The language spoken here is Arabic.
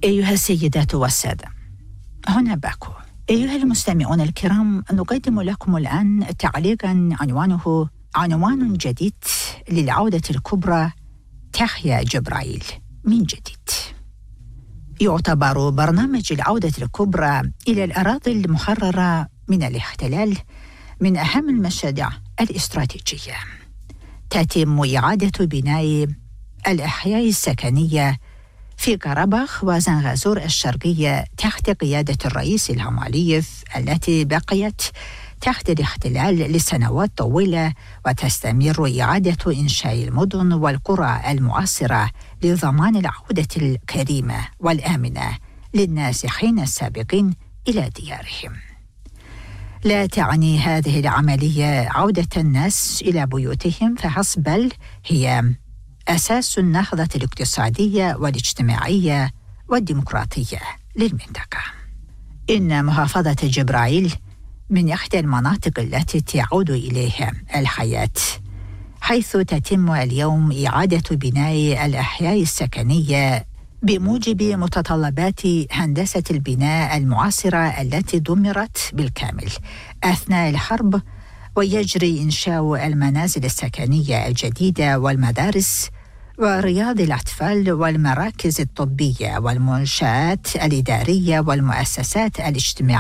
أيها السيدات والسادة، هنا باكو. أيها المستمعون الكرام، نقدم لكم الآن تعليقاً عنوانه عنوان جديد للعودة الكبرى تحيا جبرائيل من جديد. يعتبر برنامج العودة الكبرى إلى الأراضي المحررة من الاحتلال من أهم المشاريع الاستراتيجية. تتم إعادة بناء الأحياء السكنية في قرباخ وزنغازور الشرقية تحت قيادة الرئيس إلهام علييف، التي بقيت تحت الاحتلال لسنوات طويلة، وتستمر إعادة إنشاء المدن والقرى المعاصرة لضمان العودة الكريمة والآمنة للنازحين السابقين إلى ديارهم. لا تعني هذه العملية عودة الناس إلى بيوتهم فحسب، بل هي أساس النهضة الاقتصادية والاجتماعية والديمقراطية للمنطقة. إن محافظة جبرائيل من إحدى المناطق التي تعود إليها الحياة، حيث تتم اليوم إعادة بناء الأحياء السكنية بموجب متطلبات هندسة البناء المعاصرة التي دمرت بالكامل أثناء الحرب، ويجري إنشاء المنازل السكنية الجديدة والمدارس ورياض الأطفال والمراكز الطبية والمنشآت الإدارية والمؤسسات الاجتماعية